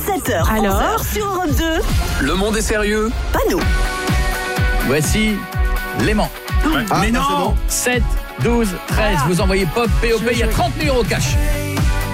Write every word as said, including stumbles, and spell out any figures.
sept heures, Alors onze heures sur Europe deux. Le monde est sérieux? Pas nous. Voici Léman. Ah, Mais non, c'est non, bon. sept, douze, treize. Ah. Vous envoyez Pop, P O P, il y a trente numéros cash.